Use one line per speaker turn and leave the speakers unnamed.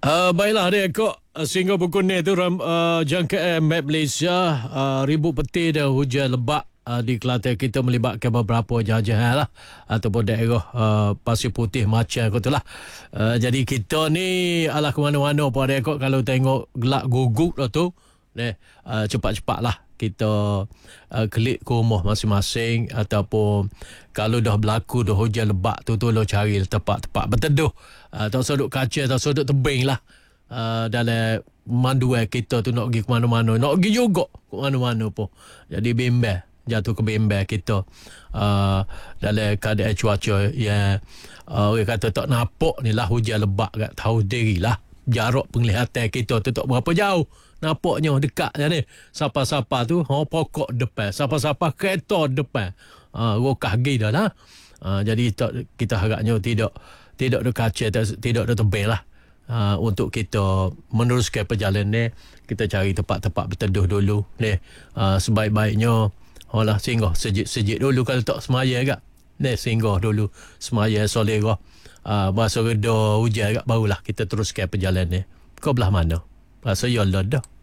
Baiklah dia kok sehingga pukul ni tu jangkaan map Malaysia ribu peti dah hujan lebat di Kelantan kita melibatkan beberapa jajahan lah ataupun daerah Pasir Putih macam tu lah. Jadi kita ni alah ke mana-mana pun ada kok kalau tengok gelak gugut lah tu cepat-cepat lah kita klik ke rumah masing-masing ataupun kalau dah berlaku dah hujan lebat tu lo cari tempat-tempat berteduh tak sudut kaca tak sudut tebing lah dalam manduan kita tu nak pergi ke mana-mana nak pergi juga ke mana-mana pun jadi bimbang jatuh ke bimbang kita dalam keadaan cuaca yang orang kata tak nampak ni lah hujan lebat kat tahu diri lah jarak penglihatan kita tu tak berapa jauh nampaknya dekat je ni sapa-sapa tu pokok depan sapa-sapa kereta depan rokah gigi dah lah jadi kita harapnya tidak ada kaca tidak ada tebing lah untuk kita meneruskan perjalanan ni kita cari tempat-tempat berteduh dulu ni sebaik-baiknya lah singgah sejik dulu kalau tak semaya agak ni singgah dulu semaya solera bahasa reda hujan agak barulah kita teruskan perjalanan ni kau belah mana rasa ya Allah dah